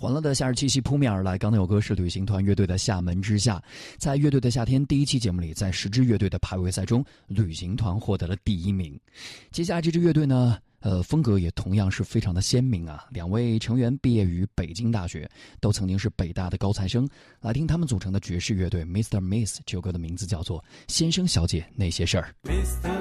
欢乐的夏日气息扑面而来。刚才有歌是旅行团乐队的《厦门之夏》。在乐队的夏天第一期节目里，在10支乐队的排位赛中，旅行团获得了第1名。接下来这支乐队呢，风格也同样是非常的鲜明啊。2位成员毕业于北京大学，都曾经是北大的高材生。来听他们组成的爵士乐队 Mr. Miss， 这首歌的名字叫做《先生小姐那些事儿》。